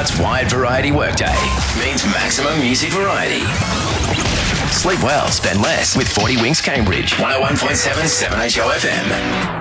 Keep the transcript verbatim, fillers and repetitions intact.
Arts wide variety workday means maximum music variety. Sleep well, spend less with forty Winks Cambridge. one oh one point seven seven H O F M.